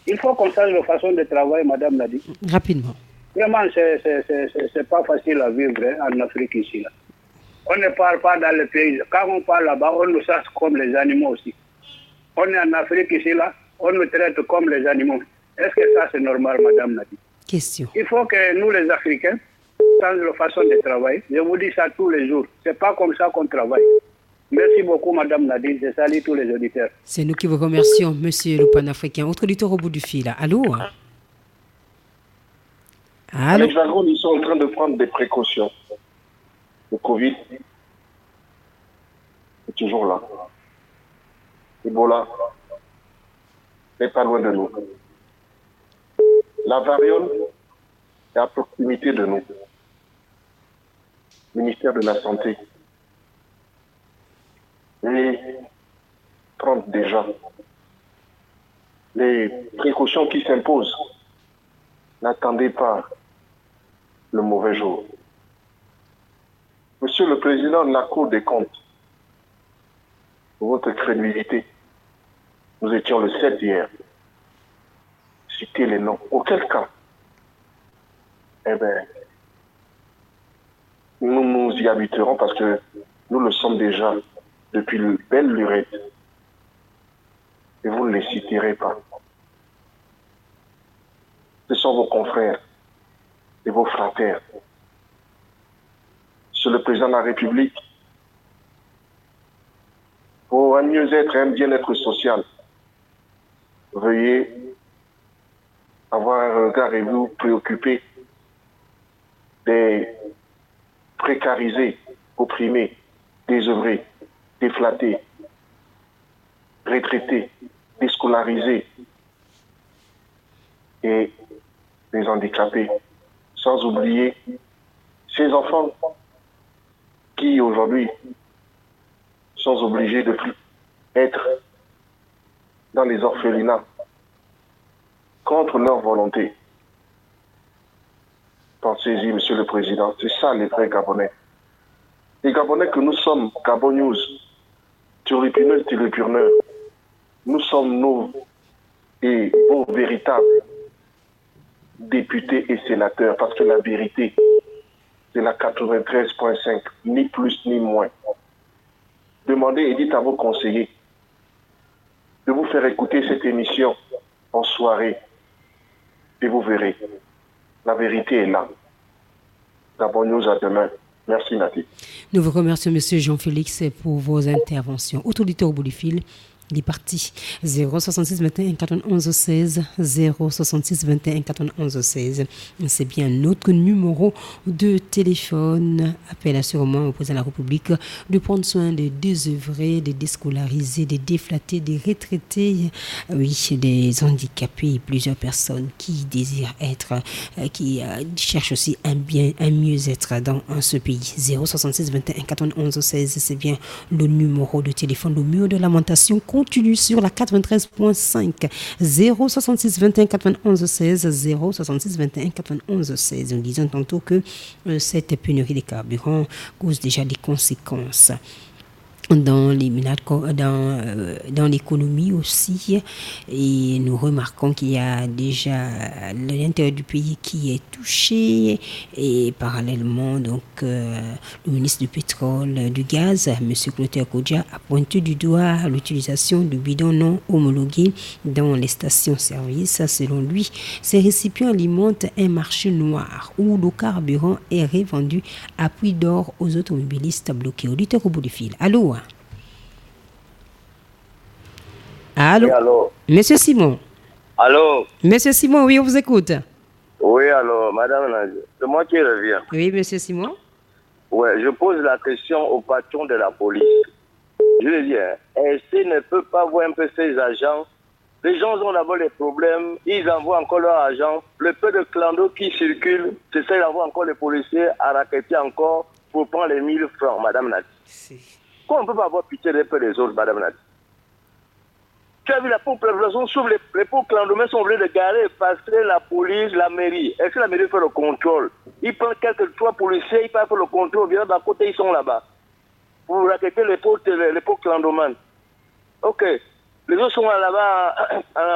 Il faut qu'on change de façon de travailler, Madame Nadi. Rapidement. Vraiment, c'est pas facile à vivre en Afrique ici. Là. On ne parle pas dans le pays. Quand on parle là-bas, on nous chasse comme les animaux aussi. On est en Afrique ici, là, on nous traite comme les animaux. Est-ce que ça, c'est normal, Madame Nadi? Question. Il faut que nous, les Africains, changent de façon de travailler. Je vous dis ça tous les jours. C'est pas comme ça qu'on travaille. Merci beaucoup, Madame Nadine. Je salue tous les auditeurs. C'est nous qui vous remercions, monsieur le panafricain. Autre auditeur au bout du fil. Allô? À l'Hexagone, ils sont en train de prendre des précautions. Le Covid est toujours là. Ebola n'est pas loin de nous. La variole est à proximité de nous. Ministère de la Santé et prendre déjà les précautions qui s'imposent. N'attendez pas le mauvais jour. Monsieur le Président de la Cour des comptes, pour votre crédibilité, nous étions le 7 hier. Citez les noms. Auquel cas, nous nous y habituerons parce que nous le sommes déjà depuis le belle lurette. Et vous ne les citerez pas. Ce sont vos confrères et vos frères. Monsieur le Président de la République, pour un mieux-être et un bien-être social, veuillez avoir un regard et vous préoccuper des précarisés, opprimés, désœuvrés, déflattés, retraités, déscolarisés et les handicapés, sans oublier ces enfants qui aujourd'hui sont obligés de être dans les orphelinats contre leur volonté. Pensez-y, Monsieur le Président, c'est ça les vrais Gabonais. Les Gabonais que nous sommes, Gabon News, turlupineux, turlupurneurs, nous sommes nos et vos véritables députés et sénateurs, parce que la vérité, c'est la 93.5, ni plus ni moins. Demandez et dites à vos conseillers de vous faire écouter cette émission en soirée et vous verrez, la vérité est là. Gabon News à demain. Merci Nati. Nous vous remercions, monsieur Jean-Félix, pour vos interventions. Autre auditeur au bout du fil, il est parti. 066 21 91 16 066 21 91 16. C'est bien notre numéro de téléphone. Appel assurément au président de la République de prendre soin des désœuvrés, des déscolarisés, des déflattés, des retraités, oui, des handicapés et plusieurs personnes qui désirent être, qui cherchent aussi un mieux-être dans ce pays. 066 21 91 16, c'est bien le numéro de téléphone. Le mur de lamentation continue sur la 93.5. 066 21 91 16 066 21 91 16. Nous disons tantôt que cette pénurie de carburant cause déjà des conséquences dans l'économie aussi, et nous remarquons qu'il y a déjà l'intérieur du pays qui est touché, et parallèlement donc le ministre du pétrole, du gaz, M. Clotaire Kodja, a pointé du doigt l'utilisation de bidons non homologués dans les stations-service. Selon lui, ces récipients alimentent un marché noir où le carburant est revendu à prix d'or aux automobilistes bloqués. Auditeur au bout du fil. Allô? Allô? Oui, allô? Monsieur Simon. Allô? Monsieur Simon, oui, on vous écoute. Oui, allô, madame Nadia. C'est moi qui reviens. Oui, monsieur Simon. Ouais, je pose la question au patron de la police. Je lui dis, est-ce qu'il ne peut pas voir un peu ses agents? Les gens ont d'abord des problèmes, ils envoient encore leurs agents. Le peu de clando qui circule, c'est ça, ils envoient encore les policiers à raqueter encore pour prendre les 1000 francs, madame Nadia. Comment on ne peut pas avoir pitié des peu des autres, madame Nadia? Tu as vu la population s'ouvre, les pauvres clandomins sont obligés de garer parce que la police, la mairie. Est-ce que la mairie fait le contrôle? Ils prennent quelques 3 policiers, ils peuvent faire le contrôle, bien d'un côté ils sont là-bas. Pour raqueter les pauvres clandomans. Ok. Les autres sont là-bas